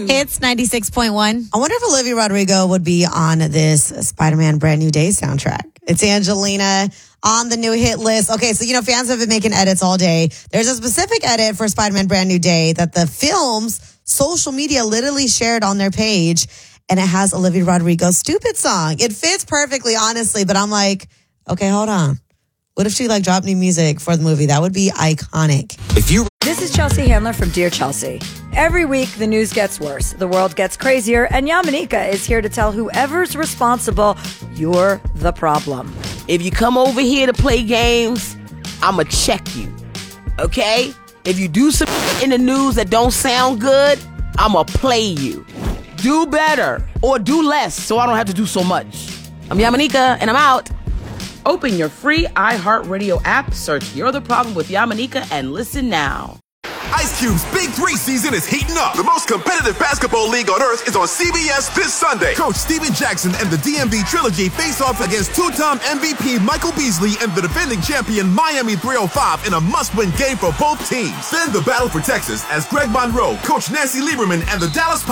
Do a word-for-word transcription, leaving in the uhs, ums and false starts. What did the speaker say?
Hits ninety-six point one. I wonder if Olivia Rodrigo would be on this Spider-Man Brand New Day soundtrack. It's Angelina on the new hit list. Okay, so, you know, fans have been making edits all day. There's a specific edit for Spider-Man Brand New Day that the film's social media literally shared on their page, and it has Olivia Rodrigo's Stupid song. It fits perfectly, honestly, but I'm like, okay, hold on. What if she like dropped new music for the movie? That would be iconic. If you This is Chelsea Handler from Dear Chelsea. Every week, the news gets worse, the world gets crazier, and Yamanika is here to tell whoever's responsible, you're the problem. If you come over here to play games, I'ma check you, okay? If you do some in the news that don't sound good, I'ma play you. Do better or do less so I don't have to do so much. I'm Yamanika, and I'm out. Open your free iHeartRadio app, search You're the Problem with Yamanika, and listen now. Ice Cube's Big Three season is heating up. The most competitive basketball league on earth is on C B S this Sunday. Coach Steven Jackson and the D M V Trilogy face off against two-time M V P Michael Beasley and the defending champion Miami three oh five in a must-win game for both teams. Then the battle for Texas as Greg Monroe, Coach Nancy Lieberman, and the Dallas